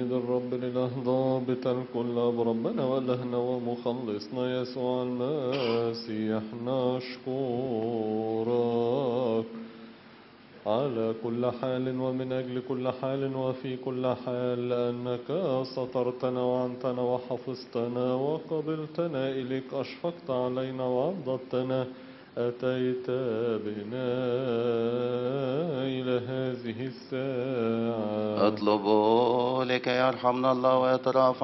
مولود الرب الإله ضابط الكل بربنا وإلهنا ومخلصنا يسوع المسيح نشكرك على كل حال ومن أجل كل حال وفي كل حال لأنك سترتنا وعنتنا وحفظتنا وقبلتنا إليك أشفقت علينا وعضدتنا أتيت بنا إلى هذه الساعة. اطلبوا لكي يرحمنا الله ويترأف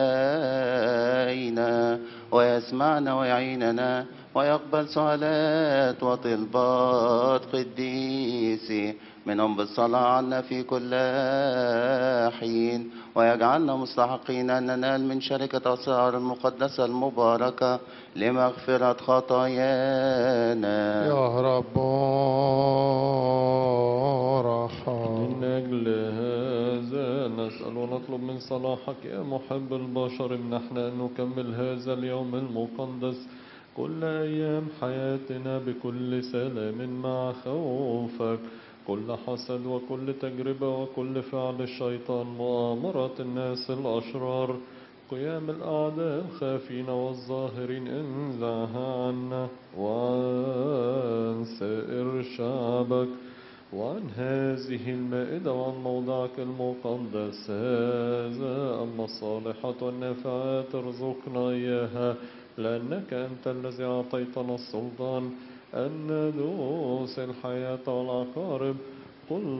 علينا ويسمعنا ويعيننا ويقبل سؤالات وطلبات قديسي منهم بالصلاة عنا في كل حين ويجعلنا مستحقين أن ننال من شركة أسرار المقدسة المباركة لمغفرة خطايانا. يا رب ارحم. من أجل هذا نسأل ونطلب من صلاحك يا محب البشر امنحنا أن نكمل هذا اليوم المقدس كل أيام حياتنا بكل سلام مع خوفك، كل حسد وكل تجربة وكل فعل الشيطان، مؤامرة الناس الأشرار، قيام الأعداء الخافين والظاهرين انزعها عنا وعن سائر شعبك وعن هذه المائدة وعن موضعك المقدس هذا. أما الصالحات والنافعات ارزقنا إياها لأنك أنت الذي أعطيتنا السلطان أن ندوس الحياة والعقارب. قل